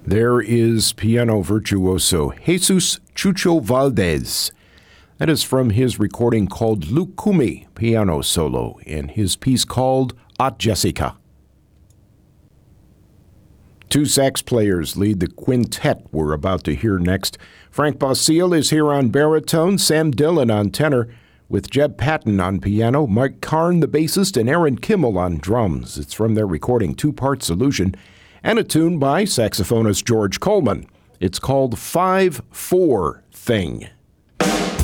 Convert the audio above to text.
There is piano virtuoso Jesus Chucho Valdez. That is from his recording called Lucumi Piano Solo and his piece called At Jessica. Two sax players lead the quintet we're about to hear next. Frank Basile is here on baritone, Sam Dillon on tenor, with Jeb Patton on piano, Mike Karn the bassist, and Aaron Kimmel on drums. It's from their recording Two-Part Solution, and a tune by saxophonist George Coleman. It's called 5-4 Thing.